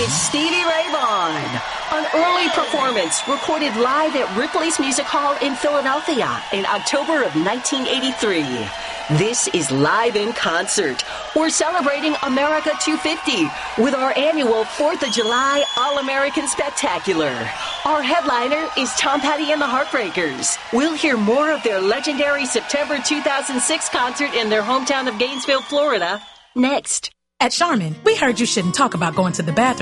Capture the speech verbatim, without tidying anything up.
with Stevie Ray Vaughan. An early performance recorded live at Ripley's Music Hall in Philadelphia in October of nineteen eighty-three. This is Live in Concert. We're celebrating America two fifty with our annual fourth of July All-American Spectacular. Our headliner is Tom Petty and the Heartbreakers. We'll hear more of their legendary September two thousand six concert in their hometown of Gainesville, Florida, next. At Charmin, we heard you shouldn't talk about going to the bathroom